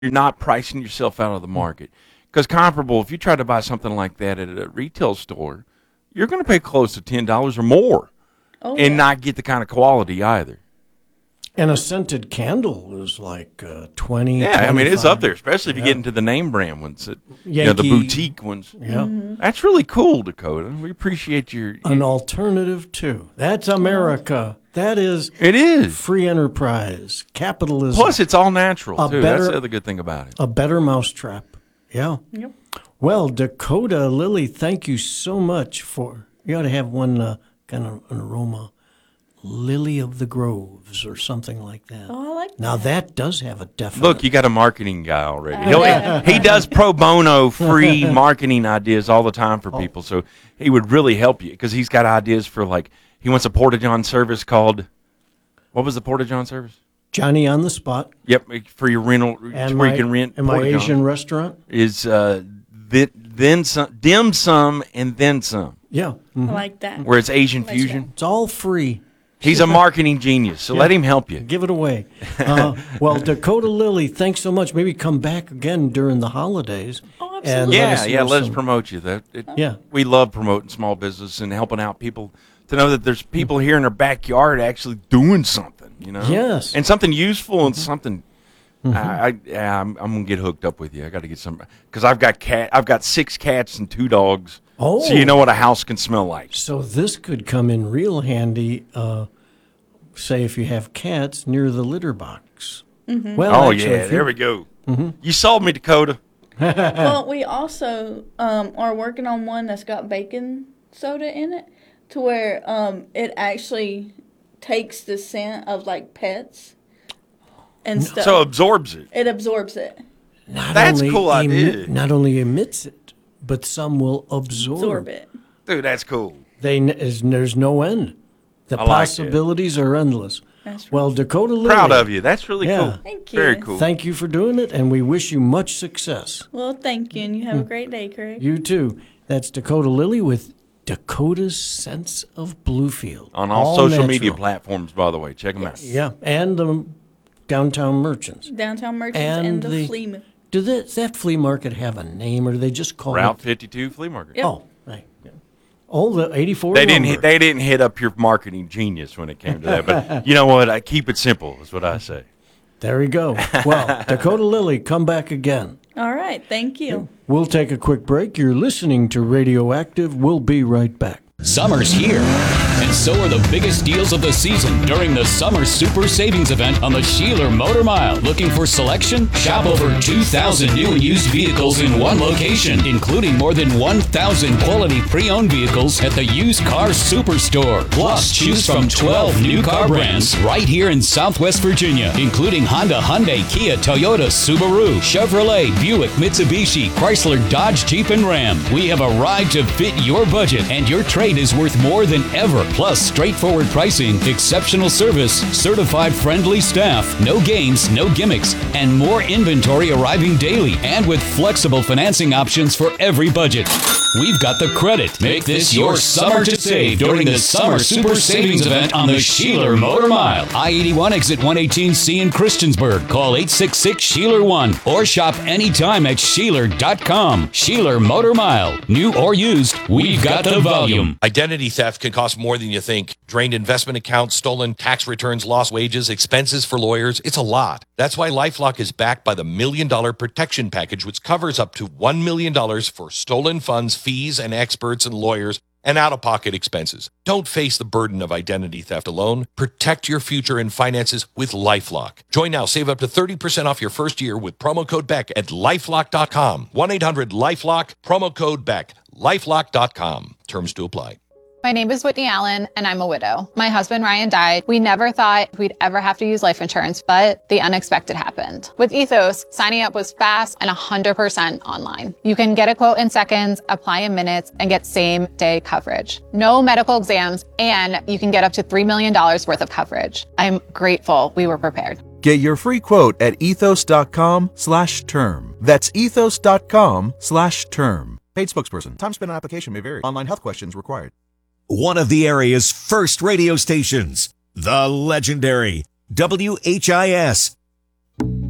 you're not pricing yourself out of the market. Because comparable, if you try to buy something like that at a retail store, you're going to pay close to $10 or more and not get the kind of quality either. And a scented candle is like 20. Yeah, 25. I mean, it's up there, especially if you get into the name brand ones, the boutique ones. Yeah. That's really cool, Dakota. We appreciate an alternative, too. That's America. That is. It is. Free enterprise, capitalism. Plus, it's all natural, too. That's the other good thing about it. A better mousetrap. Yeah. Yep. Well, Dakota Lily, thank you so much you ought to have one kind of an aroma. Lily of the Groves or something like that. Oh, I like that. Now, that does have a definite... Look, you got a marketing guy already. He does pro bono free marketing ideas all the time for people, so he would really help you because he's got ideas for, like, he wants a Porta-John service called... What was the Porta-John service? Johnny on the Spot. Yep, for your rental, and where you can rent and my Asian restaurant. Is then some, dim sum, and then some. Yeah. Mm-hmm. I like that. Where it's Asian fusion. It's all free. He's a marketing genius, so let him help you. Give it away. Well, Dakota Lily, thanks so much. Maybe come back again during the holidays. Oh, absolutely. And let us promote you. We love promoting small business and helping out people to know that there's people here in their backyard actually doing something, Yes. And something useful and something. I'm gonna get hooked up with you. I got to get some because I've got 6 cats and 2 dogs. Oh, so you know what a house can smell like. So this could come in real handy. Say if you have cats near the litter box. Mm-hmm. Well, there we go. Mm-hmm. You sold me, Dakota. Well, we also are working on one that's got baking soda in it, to where it actually takes the scent of like pets and stuff. So absorbs it. It absorbs it. That's a cool idea. Not only emits it, but some will absorb it. Dude, that's cool. There's no end. The possibilities are endless. That's right. Well, Dakota Lily. Proud of you. That's really cool. Thank you. Very cool. Thank you for doing it, and we wish you much success. Well, thank you, and you have a great day, Craig. You too. That's Dakota Lily with Dakota's Sense of Bluefield. On all social media platforms, by the way. Check them out. Yeah, and the Downtown Merchants. Downtown Merchants and the flea market. Does that flea market have a name, or do they just call Route 52 Flea Market? Yep. Oh, right. Oh, the 84 They didn't hit up your marketing genius when it came to that. But you know what? I keep it simple is what I say. There we go. Well, Dakota Lily, come back again. All right. Thank you. We'll take a quick break. You're listening to Radioactive. We'll be right back. Summer's here, and so are the biggest deals of the season during the Summer Super Savings Event on the Sheeler Motor Mile. Looking for selection? Shop over 2,000 new and used vehicles in one location, including more than 1,000 quality pre-owned vehicles at the Used Car Superstore. Plus, choose from 12 new car brands right here in Southwest Virginia, including Honda, Hyundai, Kia, Toyota, Subaru, Chevrolet, Buick, Mitsubishi, Chrysler, Dodge, Jeep, and Ram. We have a ride to fit your budget, and your trade is worth more than ever. Plus, straightforward pricing, exceptional service, certified friendly staff, no games, no gimmicks, and more inventory arriving daily, and with flexible financing options for every budget. We've got the credit. Make this your summer to save during the Summer Super Savings Event on the Sheeler Motor Mile. I-81 exit 118C in Christiansburg. Call 866-SHEELER1 or shop anytime at Sheeler.com. Sheeler Motor Mile. New or used, we've got the volume. Identity theft can cost more than you think. Drained investment accounts, stolen tax returns, lost wages, expenses for lawyers. It's a lot. That's why LifeLock is backed by the $1 Million Protection Package, which covers up to $1 million for stolen funds, fees, and experts and lawyers, and out-of-pocket expenses. Don't face the burden of identity theft alone. Protect your future and finances with LifeLock. Join now. Save up to 30% off your first year with promo code BECK at LifeLock.com. 1-800-LifeLock, promo code BECK. LifeLock.com. Terms to apply. My name is Whitney Allen, and I'm a widow. My husband, Ryan, died. We never thought we'd ever have to use life insurance, but the unexpected happened. With Ethos, signing up was fast and 100% online. You can get a quote in seconds, apply in minutes, and get same-day coverage. No medical exams, and you can get up to $3 million worth of coverage. I'm grateful we were prepared. Get your free quote at ethos.com/term. That's ethos.com/term. Paid spokesperson. Time spent on application may vary. Online health questions required. One of the area's first radio stations, the legendary WHIS.